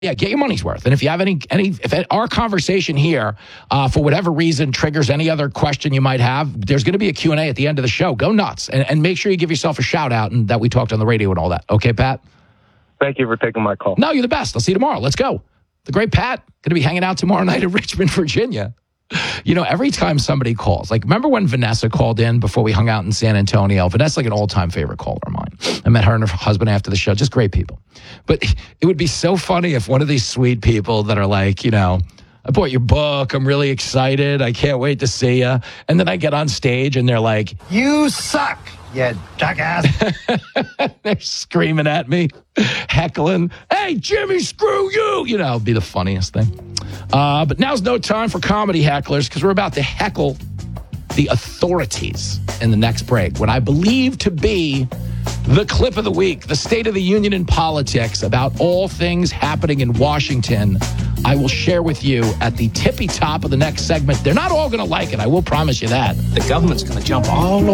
Yeah, get your money's worth. And if you have if our conversation here, for whatever reason, triggers any other question you might have, there's going to be a Q&A at the end of the show. Go nuts. And make sure you give yourself a shout out and that we talked on the radio and all that. Okay, Pat? Thank you for taking my call. No, you're the best. I'll see you tomorrow. Let's go. The great Pat, going to be hanging out tomorrow night in Richmond, Virginia. You know, every time somebody calls, like remember when Vanessa called in before we hung out in San Antonio? Vanessa's like an all-time favorite caller of mine. I met her and her husband after the show. Just great people. But it would be so funny if one of these sweet people that are like, you know, I bought your book. I'm really excited. I can't wait to see you. And then I get on stage and they're like, you suck, you jackass. They're screaming at me, heckling. Hey, Jimmy, screw you. You know, it'd be the funniest thing. But now's no time for comedy hecklers because we're about to heckle the authorities in the next break. What I believe to be the clip of the week, the State of the Union in politics about all things happening in Washington, I will share with you at the tippy top of the next segment. They're not all going to like it. I will promise you that. The government's going to jump all